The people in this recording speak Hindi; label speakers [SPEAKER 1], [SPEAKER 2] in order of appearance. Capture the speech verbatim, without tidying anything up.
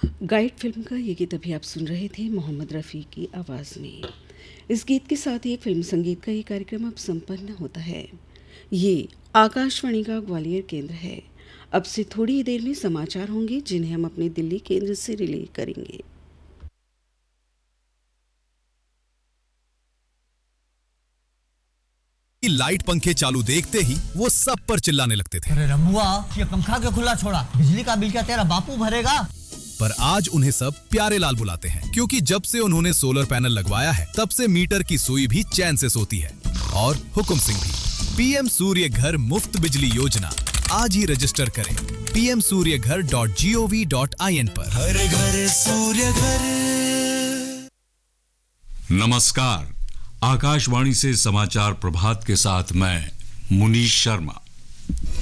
[SPEAKER 1] गाइड फिल्म का ये गीत अभी आप सुन रहे थे मोहम्मद रफ़ी की आवाज़ में। इस गीत के साथ ही फिल्म संगीत का ये कार्यक्रम अब संपन्न होता है। ये आकाशवाणी का ग्वालियर केंद्र है। अब से थोड़ी ही देर में समाचार होंगे जिन्हें हम अपने दिल्ली केंद्र से रिले करेंगे।
[SPEAKER 2] लाइट पंखे चालू देखते ही वो सब पर चिल्लाने लगते थे।
[SPEAKER 3] अरे रमुआ, ये पंखा क्यों खुला छोड़ा? बिजली का बिल क्या तेरा बापू भरेगा?
[SPEAKER 2] पर आज उन्हें सब प्यारे लाल बुलाते हैं, क्योंकि जब से उन्होंने सोलर पैनल लगवाया है तब से मीटर की सुई भी चैन से सोती है। और हुकुम सिंह भी। पीएम सूर्य घर मुफ्त बिजली योजना आज ही रजिस्टर करें पी एम सूर्य घर dot G O V dot I N पर।
[SPEAKER 4] हर घर सूर्य घर।
[SPEAKER 5] नमस्कार, आकाशवाणी से समाचार प्रभात के साथ मैं मुनीश शर्मा।